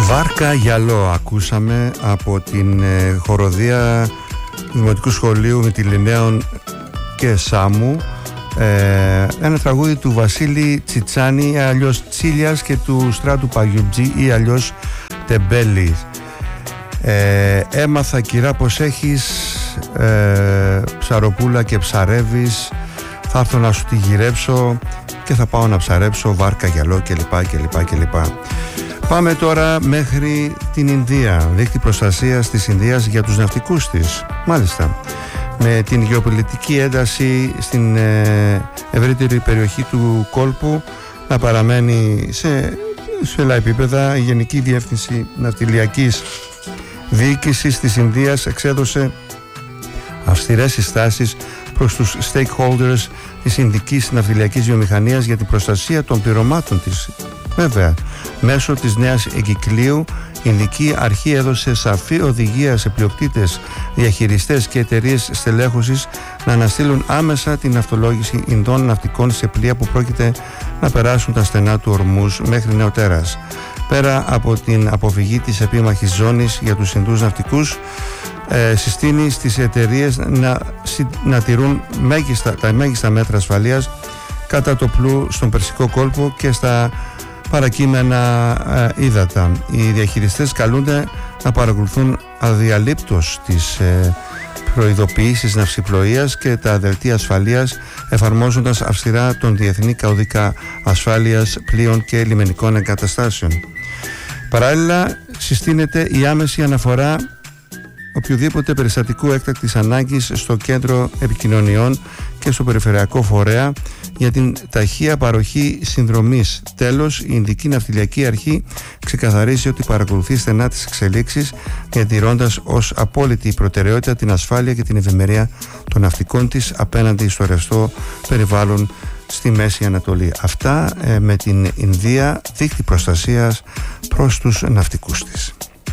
Βάρκα γυαλό ακούσαμε από την χοροδία του Δημοτικού Σχολείου Μυτιληναίων και Σάμου, ένα τραγούδι του Βασίλη Τσιτσάνη, αλλιώς Τσίλιας, και του Στράτου Παγιουτζή ή αλλιώς Τεμπέλη. Έμαθα κυρά πως έχεις ψαροπούλα και ψαρεύεις, θα έρθω να σου τη γυρέψω και θα πάω να ψαρέψω, βάρκα γυαλό κλπ. Πάμε τώρα μέχρι την Ινδία. Δίκτυ προστασίας της Ινδίας για τους ναυτικούς της. Μάλιστα, με την γεωπολιτική ένταση στην ευρύτερη περιοχή του κόλπου να παραμένει σε υψηλά επίπεδα, η Γενική Διεύθυνση Ναυτιλιακής Διοίκησης της Ινδίας εξέδωσε αυστηρές συστάσεις προς τους stakeholders της Ινδικής Ναυτιλιακής Βιομηχανίας για την προστασία των πληρωμάτων της. Βέβαια, μέσω της νέας εγκυκλίου, η Ινδική Αρχή έδωσε σαφή οδηγία σε πλειοκτήτες, διαχειριστές και εταιρείες στελέχωσης να αναστείλουν άμεσα την ναυτολόγηση Ινδών ναυτικών σε πλοία που πρόκειται να περάσουν τα στενά του Ορμούζ μέχρι νεοτέρας. Πέρα από την αποφυγή της επίμαχης ζώνης για τους Ινδούς ναυτικούς, συστήνει στις εταιρείες να τηρούν τα μέγιστα μέτρα ασφαλείας κατά το πλού στον Περσικό κόλπο και στα παρακείμενα ύδατα. Οι διαχειριστές καλούνται να παρακολουθούν αδιαλείπτως τις προειδοποιήσεις ναυσιπλοείας και τα δελτία ασφαλείας, εφαρμόζοντας αυστηρά τον Διεθνή Κώδικα Ασφάλειας Πλοίων και Λιμενικών Εγκαταστάσεων. Παράλληλα, συστήνεται η άμεση αναφορά οποιοδήποτε περιστατικού έκτακτης ανάγκης στο κέντρο επικοινωνιών και στο περιφερειακό φορέα για την ταχεία παροχή συνδρομής. Τέλος, η Ινδική Ναυτιλιακή Αρχή ξεκαθαρίζει ότι παρακολουθεί στενά τις εξελίξεις, διατηρώντας ως απόλυτη προτεραιότητα την ασφάλεια και την ευημερία των ναυτικών της απέναντι στο ρευστό περιβάλλον στη Μέση Ανατολή. Αυτά με την Ινδία, δίκτυ προστασίας προς τους ναυτικούς της.